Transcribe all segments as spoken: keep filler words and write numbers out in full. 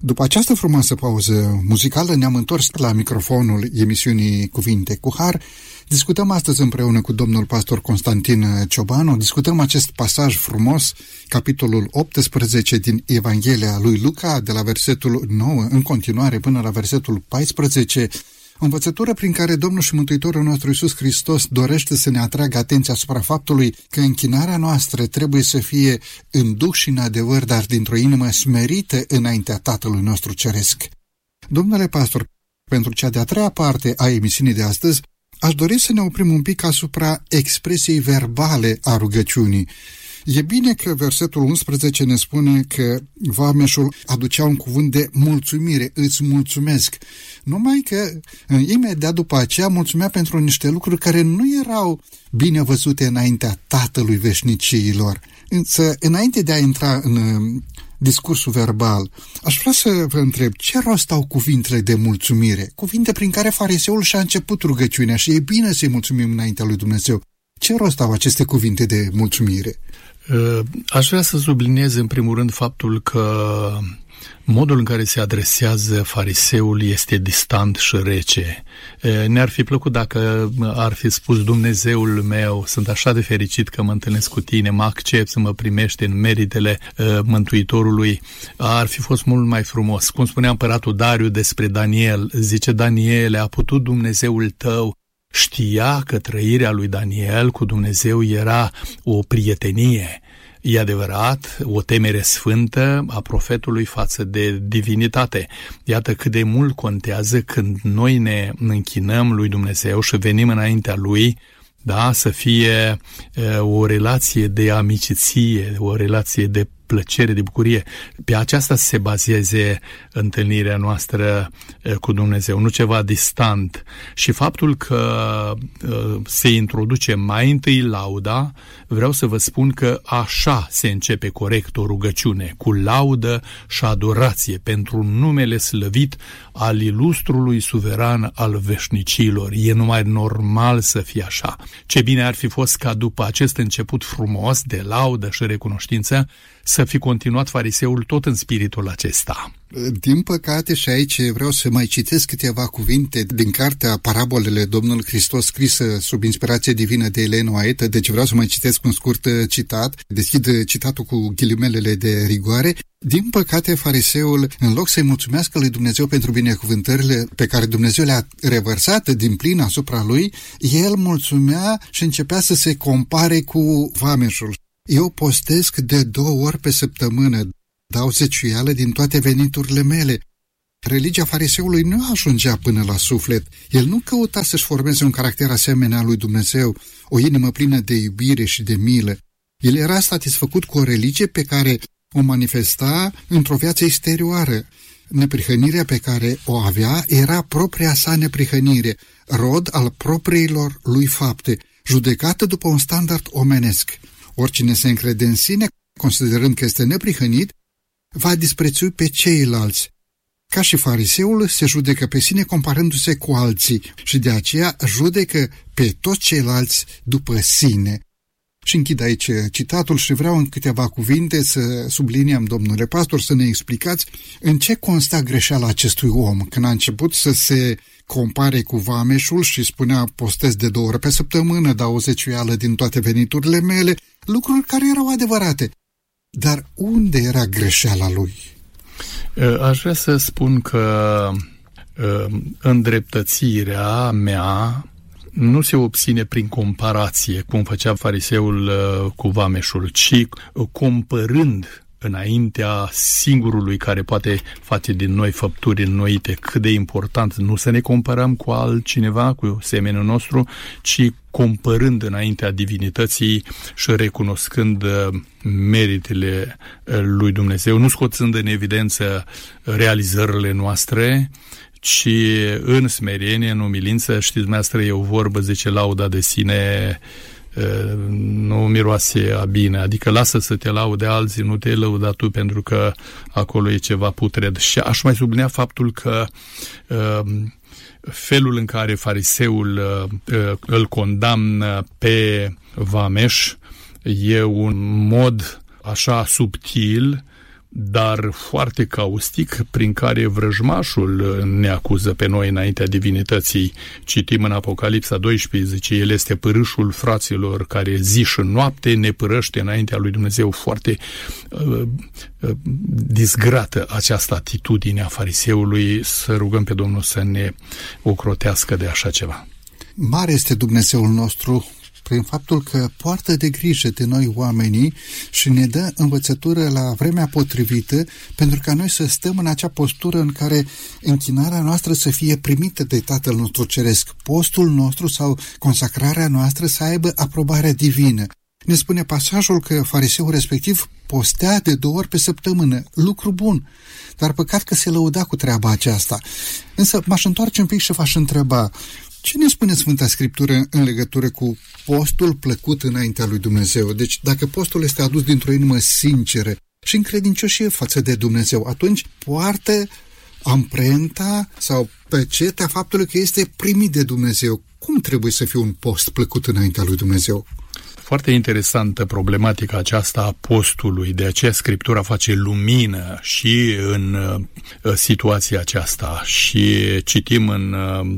După această frumoasă pauză muzicală ne-am întors la microfonul emisiunii Cuvinte cu Har. Discutăm astăzi împreună cu domnul pastor Constantin Ciobanu, discutăm acest pasaj frumos, capitolul optsprezece din Evanghelia lui Luca, de la versetul nouă în continuare până la versetul paisprezece, o învățătură prin care Domnul și Mântuitorul nostru Iisus Hristos dorește să ne atragă atenția asupra faptului că închinarea noastră trebuie să fie în duh și în adevăr, dar dintr-o inimă smerită înaintea Tatălui nostru Ceresc. Domnule pastor, pentru cea de-a treia parte a emisiunii de astăzi, aș dori să ne oprim un pic asupra expresiei verbale a rugăciunii. E bine că versetul unsprezece ne spune că vameșul aducea un cuvânt de mulțumire, îți mulțumesc. Numai că imediat după aceea mulțumea pentru niște lucruri care nu erau bine văzute înaintea Tatălui veșniciilor. Însă, înainte de a intra în discursul verbal, aș vrea să vă întreb, ce rost au cuvintele de mulțumire? Cuvinte prin care fariseul și-a început rugăciunea și e bine să-i mulțumim înaintea lui Dumnezeu. Ce rost au aceste cuvinte de mulțumire? Aș vrea să subliniez în primul rând faptul că modul în care se adresează fariseul este distant și rece. Ne-ar fi plăcut dacă ar fi spus: Dumnezeul meu, sunt așa de fericit că mă întâlnesc cu tine, mă accept să mă primești în meritele uh, Mântuitorului. Ar fi fost mult mai frumos. Cum spunea împăratul Dariu despre Daniel, zice: Daniele, a putut Dumnezeul tău. Știa că trăirea lui Daniel cu Dumnezeu era o prietenie. E adevărat, o temere sfântă a profetului față de divinitate. Iată cât de mult contează când noi ne închinăm lui Dumnezeu și venim înaintea lui, da, să fie e, o relație de amiciție, o relație de plăcere, de bucurie. Pe aceasta se bazeze întâlnirea noastră cu Dumnezeu, nu ceva distant. Și faptul că se introduce mai întâi lauda, vreau să vă spun că așa se începe corect o rugăciune, cu laudă și adorație pentru numele slăvit al ilustrului suveran al veșnicilor. E numai normal să fie așa. Ce bine ar fi fost ca după acest început frumos de laudă și recunoștință să fi continuat fariseul tot în spiritul acesta. Din păcate, și aici vreau să mai citesc câteva cuvinte din cartea Parabolele Domnului Hristos, scrisă sub inspirație divină de Ellen White, deci vreau să mai citesc un scurt citat, deschid citatul cu ghilimelele de rigoare. Din păcate, fariseul, în loc să-i mulțumească lui Dumnezeu pentru binecuvântările pe care Dumnezeu le-a revărsat din plin asupra lui, el mulțumea și începea să se compare cu vameșul. Eu postesc de două ori pe săptămână, dau zeciuială din toate veniturile mele. Religia fariseului nu ajungea până la suflet. El nu căuta să-și formeze un caracter asemenea lui Dumnezeu, o inimă plină de iubire și de milă. El era satisfăcut cu o religie pe care o manifesta într-o viață exterioară. Neprihănirea pe care o avea era propria sa neprihănire, rod al propriilor lui fapte, judecată după un standard omenesc. Oricine se încrede în sine, considerând că este neprihănit, va disprețui pe ceilalți. Ca și fariseul, se judecă pe sine comparându-se cu alții și de aceea judecă pe toți ceilalți după sine. Și închid aici citatul și vreau în câteva cuvinte să subliniem, domnule pastor, să ne explicați în ce consta greșeala acestui om când a început să se compare cu vameșul și spunea: postez de două ori pe săptămână, dau o zeciuială din toate veniturile mele, lucruri care erau adevărate. Dar unde era greșeala lui? Aș vrea să spun că îndreptățirea mea nu se obține prin comparație, cum făcea fariseul cu vameșul, ci comparând înaintea singurului care poate face din noi făpturi înnoite. Cât de important nu să ne comparăm cu altcineva, cu semenul nostru, ci comparând înaintea divinității și recunoscând meritele lui Dumnezeu, nu scoțând în evidență realizările noastre, ci în smerenie, în umilință. Știți, dumneavoastră, e o vorbă, zice, lauda de sine nu miroase a bine, adică lasă să te laude alții, nu te lăuda tu, pentru că acolo e ceva putred. Și aș mai sublinia faptul că uh, felul în care fariseul uh, îl condamnă pe vameș e un mod așa subtil dar foarte caustic, prin care vrăjmașul ne acuză pe noi înaintea divinității. Citim în Apocalipsa doisprezece, zice, el este pârâșul fraților care zi și noapte ne părăște înaintea lui Dumnezeu. Foarte uh, uh, disgrată această atitudine a fariseului. Să rugăm pe Domnul să ne ocrotească de așa ceva. Mare este Dumnezeul nostru prin faptul că poartă de grijă de noi oamenii și ne dă învățătură la vremea potrivită pentru ca noi să stăm în acea postură în care închinarea noastră să fie primită de Tatăl nostru Ceresc, postul nostru sau consacrarea noastră să aibă aprobarea divină. Ne spune pasajul că fariseul respectiv postea de două ori pe săptămână, lucru bun, dar păcat că se lăuda cu treaba aceasta. Însă m-aș întoarce un pic și v-aș întreba, ce ne spune Sfânta Scriptură în legătură cu postul plăcut înaintea lui Dumnezeu? Deci dacă postul este adus dintr-o inimă sinceră și încredincioșie față de Dumnezeu, atunci poartă amprenta sau pecetea faptului că este primit de Dumnezeu. Cum trebuie să fie un post plăcut înaintea lui Dumnezeu? Foarte interesantă problematica aceasta a postului, de aceea Scriptura face lumină și în uh, situația aceasta. Și citim în uh,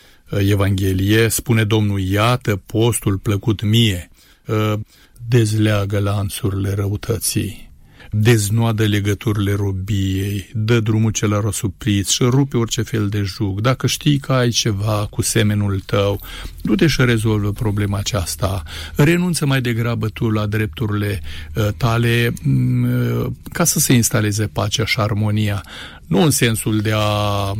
Evanghelie, spune Domnul, iată postul plăcut mie, uh, dezleagă lanțurile răutății, deznoadă legăturile robiei, dă drumul celor asupriți și rupe orice fel de jug. Dacă știi că ai ceva cu semenul tău, du-te și rezolvă problema aceasta. Renunță mai degrabă tu la drepturile uh, tale uh, ca să se instaleze pacea și armonia. Nu în sensul de a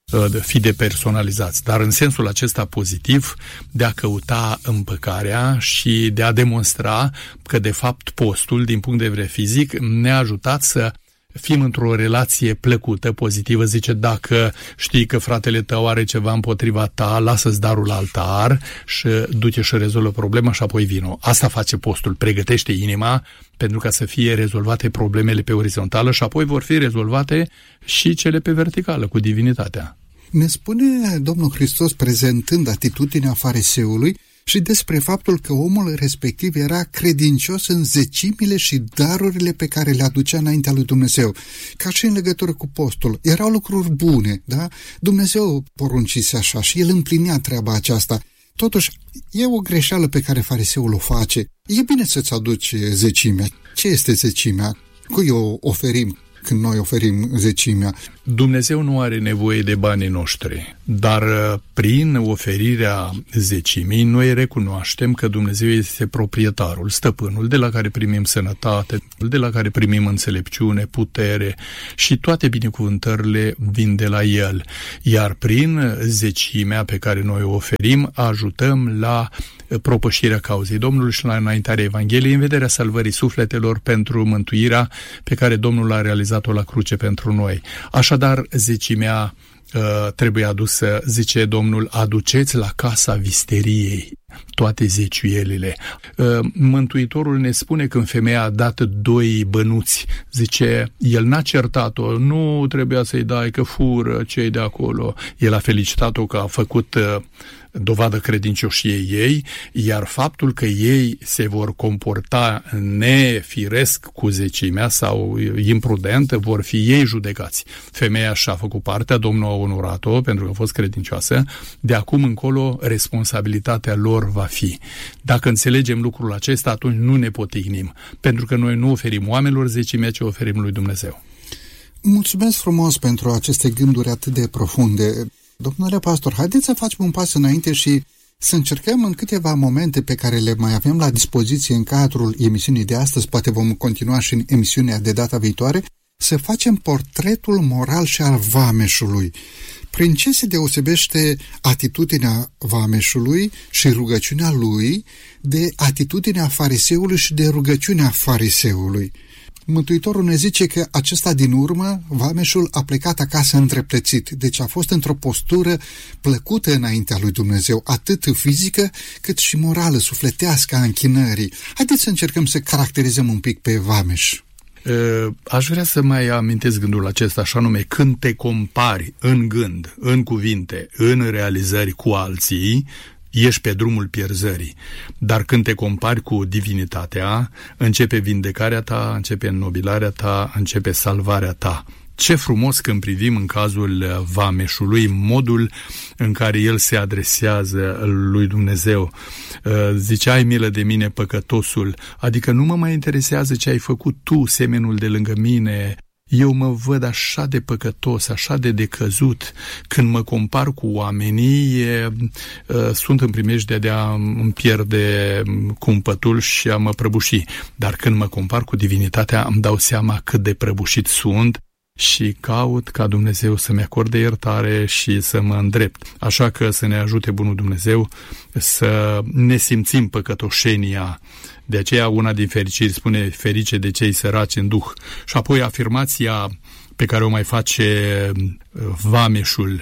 fi depersonalizați, dar în sensul acesta pozitiv de a căuta împăcarea și de a demonstra că de fapt postul, din punct de vedere fizic, ne-a ajutat să fim într-o relație plăcută, pozitivă. Zice, dacă știi că fratele tău are ceva împotriva ta, lasă-ți darul la altar și du-te și rezolvă problema și apoi vino. Asta face postul, pregătește inima pentru ca să fie rezolvate problemele pe orizontală și apoi vor fi rezolvate și cele pe verticală, cu divinitatea. Ne spune Domnul Hristos, prezentând atitudinea fariseului, și despre faptul că omul respectiv era credincios în zecimile și darurile pe care le aducea înaintea lui Dumnezeu. Ca și în legătură cu postul. Erau lucruri bune, da? Dumnezeu poruncise așa și el împlinea treaba aceasta. Totuși, e o greșeală pe care fariseul o face. E bine să-ți aduci zecimea. Ce este zecimea? Cui o oferim când noi oferim zecimea? Dumnezeu nu are nevoie de banii noștri, dar prin oferirea zecimii noi recunoaștem că Dumnezeu este proprietarul, stăpânul, de la care primim sănătate, de la care primim înțelepciune, putere și toate binecuvântările vin de la El. Iar prin zecimea pe care noi o oferim, ajutăm la propășirea cauzei Domnului și la înaintarea Evangheliei în vederea salvării sufletelor pentru mântuirea pe care Domnul a realizat-o la cruce pentru noi. Așadar, zecimea uh, trebuie adusă, zice Domnul, aduceți la casa visteriei toate zeciuielile. Uh, Mântuitorul ne spune când femeia a dat doi bănuți, zice, el n-a certat-o, nu trebuia să-i dai că fură cei de acolo. El a felicitat-o că a făcut uh, dovadă credincioșiei ei, iar faptul că ei se vor comporta nefiresc cu zecimea sau imprudent, vor fi ei judecați. Femeia și-a făcut partea, Domnul a onorat-o pentru că a fost credincioasă, de acum încolo responsabilitatea lor va fi. Dacă înțelegem lucrul acesta, atunci nu ne potignim, pentru că noi nu oferim oamenilor zecimea, ci oferim lui Dumnezeu. Mulțumesc frumos pentru aceste gânduri atât de profunde. Domnule pastor, haideți să facem un pas înainte și să încercăm în câteva momente pe care le mai avem la dispoziție în cadrul emisiunii de astăzi, poate vom continua și în emisiunea de data viitoare, să facem portretul moral și al vameșului. Prin ce se deosebește atitudinea vameșului și rugăciunea lui de atitudinea fariseului și de rugăciunea fariseului? Mântuitorul ne zice că acesta din urmă, vameșul, a plecat acasă îndreptățit, deci a fost într-o postură plăcută înaintea lui Dumnezeu, atât fizică cât și morală, sufletească a închinării. Haideți să încercăm să caracterizăm un pic pe vameș. Aș vrea să mai amintesc gândul acesta, așa nume, când te compari în gând, în cuvinte, în realizări cu alții, ești pe drumul pierzării. Dar când te compari cu divinitatea, începe vindecarea ta, începe înnobilarea ta, începe salvarea ta. Ce frumos când privim în cazul vameșului modul în care el se adresează lui Dumnezeu. Zice, ai milă de mine, păcătosul, adică nu mă mai interesează ce ai făcut tu, semenul de lângă mine. Eu mă văd așa de păcătos, așa de decăzut. Când mă compar cu oamenii, e, sunt în primejdea de a îmi pierde cumpătul și a mă prăbuși. Dar când mă compar cu divinitatea, îmi dau seama cât de prăbușit sunt și caut ca Dumnezeu să-mi acorde iertare și să mă îndrept. Așa că să ne ajute bunul Dumnezeu să ne simțim păcătoșenia. De aceea una din fericiri spune ferice de cei săraci în duh. Și apoi afirmația pe care o mai face vameșul,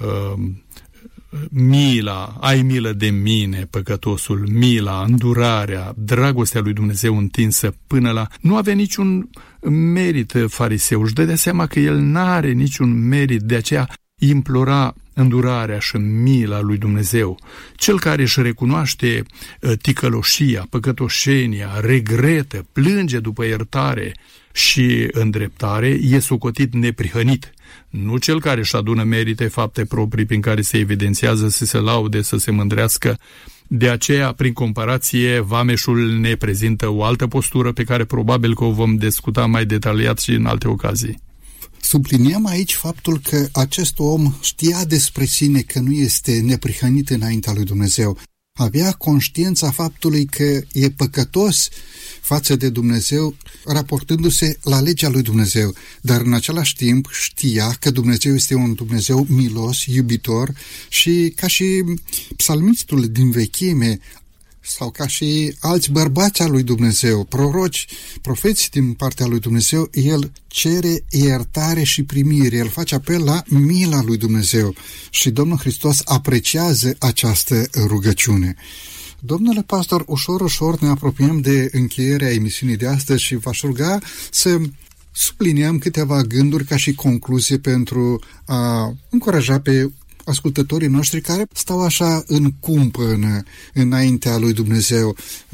mila, ai milă de mine, păcătosul, mila, îndurarea, dragostea lui Dumnezeu întinsă până la... Nu avea niciun merit fariseu, își dădea seama că el n-are niciun merit, de aceea implora îndurarea și mila lui Dumnezeu. Cel care își recunoaște ticăloșia, păcătoșenia, regretă, plânge după iertare și îndreptare, e socotit neprihănit. Nu cel care își adună merite, fapte proprii prin care se evidențiază, să se laude, să se mândrească. De aceea, prin comparație, vameșul ne prezintă o altă postură pe care probabil că o vom discuta mai detaliat și în alte ocazii. Subliniem aici faptul că acest om știa despre sine că nu este neprihănit înaintea lui Dumnezeu. Avea conștiința faptului că e păcătos față de Dumnezeu, raportându-se la legea lui Dumnezeu, dar în același timp știa că Dumnezeu este un Dumnezeu milos, iubitor și ca și psalmistul din vechime, sau ca și alți bărbați al lui Dumnezeu, proroci, profeți din partea lui Dumnezeu, el cere iertare și primire, el face apel la mila lui Dumnezeu și Domnul Hristos apreciază această rugăciune. Domnule pastor, ușor, ușor ne apropiem de încheierea emisiunii de astăzi și v-aș ruga să subliniem câteva gânduri ca și concluzie pentru a încuraja pe ascultătorii noștri care stau așa în cumpănă înaintea lui Dumnezeu.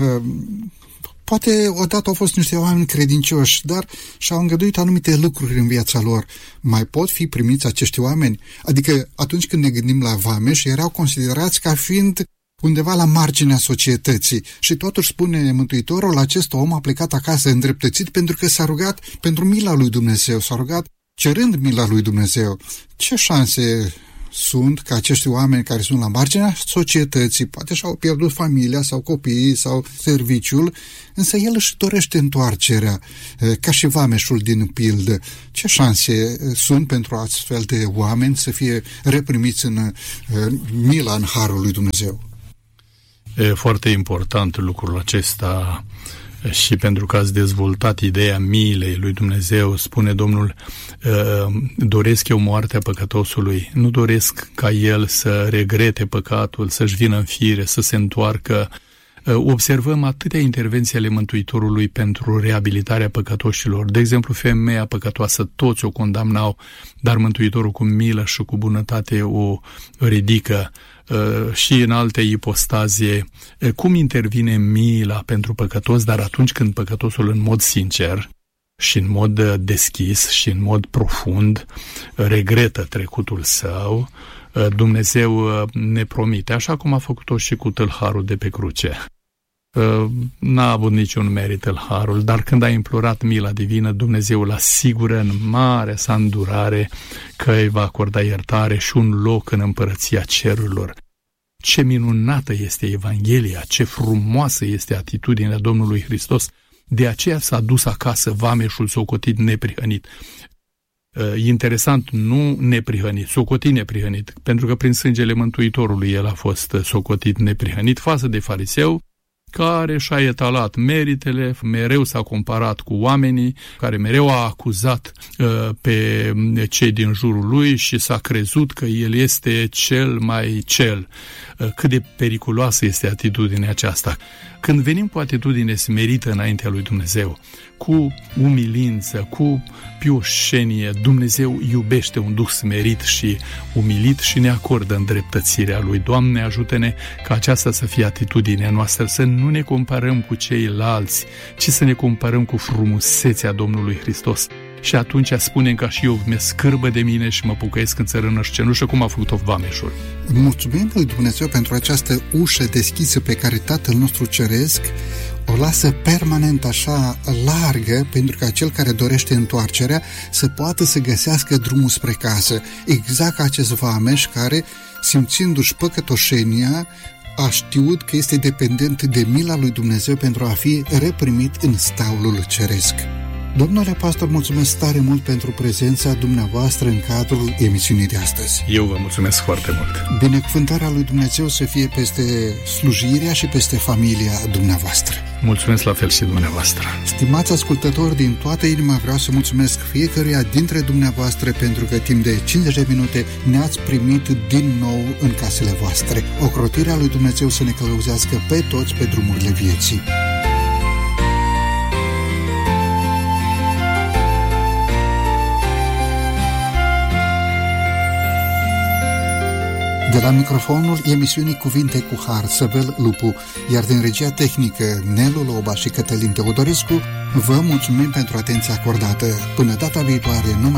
Poate odată au fost niște oameni credincioși, dar și-au îngăduit anumite lucruri în viața lor. Mai pot fi primiți acești oameni? Adică atunci când ne gândim la vameși, erau considerați ca fiind undeva la marginea societății. Și totuși spune Mântuitorul, acest om a plecat acasă îndreptățit pentru că s-a rugat pentru mila lui Dumnezeu, s-a rugat cerând mila lui Dumnezeu. Ce șanse sunt ca acești oameni care sunt la marginea societății, poate și-au pierdut familia sau copiii sau serviciul, însă el își dorește întoarcerea, ca și vameșul din pildă. Ce șanse sunt pentru astfel de oameni să fie reprimiți în mila, în harul lui Dumnezeu? E foarte important lucrul acesta și pentru că ați dezvoltat ideea milei lui Dumnezeu, spune Domnul, doresc eu moartea păcătosului, nu doresc ca el să regrete păcatul, să-și vină în fire, să se întoarcă. Observăm atâtea intervenții ale Mântuitorului pentru reabilitarea păcătoșilor. De exemplu, femeia păcătoasă, toți o condamnau, dar Mântuitorul cu milă și cu bunătate o ridică. Și în alte ipostaze, cum intervine mila pentru păcătos, dar atunci când păcătosul în mod sincer și în mod deschis și în mod profund regretă trecutul său, Dumnezeu ne promite, așa cum a făcut-o și cu tâlharul de pe cruce. N-a avut niciun merit tâlharul, dar când a implorat mila divină, Dumnezeu îl asigură în marea sa îndurare că îi va acorda iertare și un loc în împărăția cerurilor. Ce minunată este Evanghelia, ce frumoasă este atitudinea Domnului Hristos, de aceea s-a dus acasă vameșul socotit neprihănit. Interesant, nu neprihănit, socotit neprihănit, pentru că prin sângele Mântuitorului el a fost socotit neprihănit față de fariseu, care și-a etalat meritele, mereu s-a comparat cu oamenii, care mereu a acuzat uh, pe cei din jurul lui și s-a crezut că el este cel mai cel. Uh, cât de periculoasă este atitudinea aceasta. Când venim cu atitudine smerită înaintea lui Dumnezeu, cu umilință, cu pioșenie, Dumnezeu iubește un duh smerit și umilit și ne acordă îndreptățirea lui. Doamne, ajută-ne ca aceasta să fie atitudinea noastră, să nu ne comparăm cu ceilalți, ci să ne comparăm cu frumusețea Domnului Hristos. Și atunci spunem ca și eu, mi-e scârbă de mine și mă pucăiesc în țărână și cenușă, cum a făcut-o vameșul. Mulțumim lui Dumnezeu pentru această ușă deschisă pe care Tatăl nostru Ceresc o lasă permanent așa largă, pentru ca cel care dorește întoarcerea să poată să găsească drumul spre casă. Exact ca acest vameș care, simțindu-și păcătoșenia, a știut că este dependent de mila lui Dumnezeu pentru a fi reprimit în staulul ceresc. Domnule pastor, mulțumesc tare mult pentru prezența dumneavoastră în cadrul emisiunii de astăzi. Eu vă mulțumesc foarte mult. Binecuvântarea lui Dumnezeu să fie peste slujirea și peste familia dumneavoastră. Mulțumesc la fel și dumneavoastră. Stimați ascultători, din toată inima vreau să mulțumesc fiecăruia dintre dumneavoastră pentru că timp de cincizeci de minute ne-ați primit din nou în casele voastre. Ocrotirea lui Dumnezeu să ne călăuzească pe toți pe drumurile vieții. De la microfonul emisiunii Cuvinte cu Har, Săvel Lupu, iar din regia tehnică Nelu Loba și Cătălin Teodorescu, vă mulțumim pentru atenția acordată. Până data viitoare, numai